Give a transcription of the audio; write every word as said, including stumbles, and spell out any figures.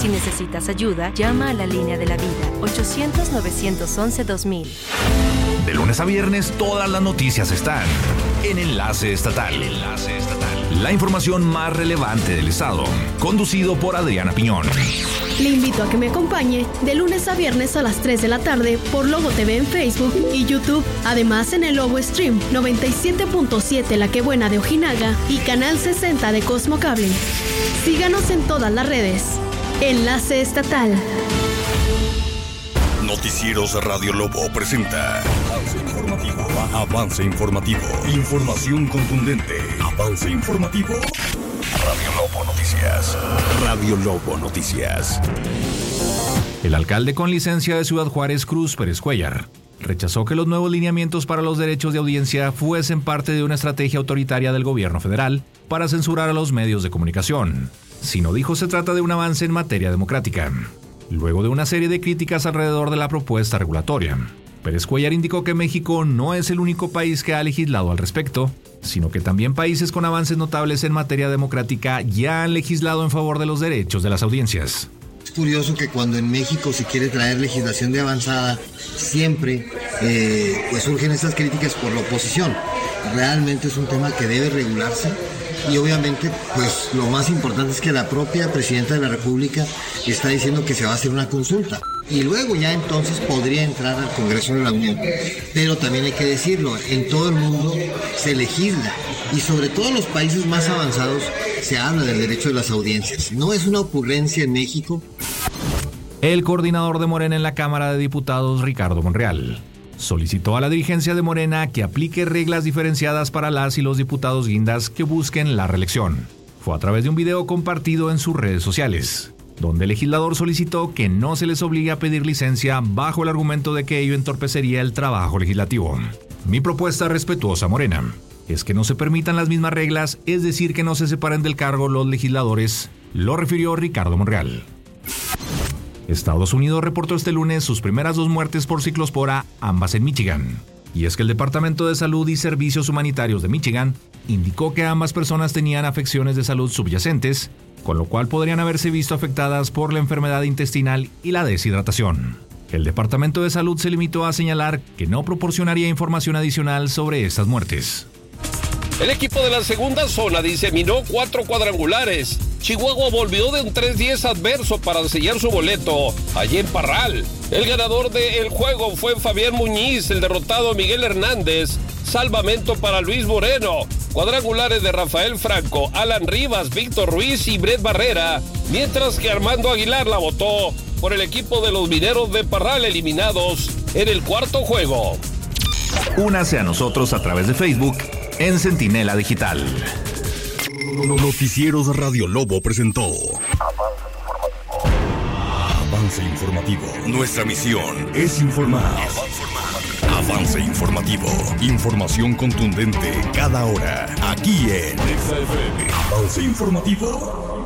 necesitas ayuda, llama a la línea de la vida, ochocientos, novecientos once, dos mil. De lunes a viernes, todas las noticias están en Enlace Estatal. Enlace Estatal. La información más relevante del estado, conducido por Adriana Piñón. Le invito a que me acompañe de lunes a viernes a las tres de la tarde por Lobo T V en Facebook y YouTube. Además en el Lobo Stream noventa y siete punto siete La Que Buena de Ojinaga y Canal sesenta de Cosmo Cable. Síganos en todas las redes. Enlace Estatal. Noticieros Radio Lobo presenta Avance Informativo. Avance Informativo. Información contundente. Avance Informativo. Radio Lobo Noticias. Radio Lobo Noticias. El alcalde con licencia de Ciudad Juárez, Cruz Pérez Cuellar, rechazó que los nuevos lineamientos para los derechos de audiencia fuesen parte de una estrategia autoritaria del gobierno federal para censurar a los medios de comunicación, sino dijo se trata de un avance en materia democrática. Luego de una serie de críticas alrededor de la propuesta regulatoria, Pérez Cuellar indicó que México no es el único país que ha legislado al respecto, sino que también países con avances notables en materia democrática ya han legislado en favor de los derechos de las audiencias. Es curioso que cuando en México se quiere traer legislación de avanzada, siempre eh, pues surgen estas críticas por la oposición. Realmente es un tema que debe regularse y obviamente pues lo más importante es que la propia presidenta de la República está diciendo que se va a hacer una consulta y luego ya entonces podría entrar al Congreso de la Unión. Pero también hay que decirlo, en todo el mundo se legisla y sobre todo en los países más avanzados se habla del derecho de las audiencias. No es una ocurrencia en México. El coordinador de Morena en la Cámara de Diputados, Ricardo Monreal, solicitó a la dirigencia de Morena que aplique reglas diferenciadas para las y los diputados guindas que busquen la reelección. Fue a través de un video compartido en sus redes sociales, donde el legislador solicitó que no se les obligue a pedir licencia bajo el argumento de que ello entorpecería el trabajo legislativo. Mi propuesta respetuosa, Morena, es que no se permitan las mismas reglas, es decir, que no se separen del cargo los legisladores, lo refirió Ricardo Monreal. Estados Unidos reportó este lunes sus primeras dos muertes por ciclospora, ambas en Michigan. Y es que el Departamento de Salud y Servicios Humanitarios de Michigan indicó que ambas personas tenían afecciones de salud subyacentes, con lo cual podrían haberse visto afectadas por la enfermedad intestinal y la deshidratación. El Departamento de Salud se limitó a señalar que no proporcionaría información adicional sobre estas muertes. El equipo de la segunda zona diseminó cuatro cuadrangulares. Chihuahua volvió de un tres diez adverso para sellar su boleto allí en Parral. El ganador del juego fue Fabián Muñiz, el derrotado Miguel Hernández. Salvamento para Luis Moreno. Cuadrangulares de Rafael Franco, Alan Rivas, Víctor Ruiz y Brett Barrera. Mientras que Armando Aguilar la votó por el equipo de los Mineros de Parral, eliminados en el cuarto juego. Únase a nosotros a través de Facebook en Centinela Digital. Noticieros Radio Lobo presentó Avance Informativo. Nuestra misión es informar. Avance Informativo. Información contundente cada hora. Aquí en Avance Informativo.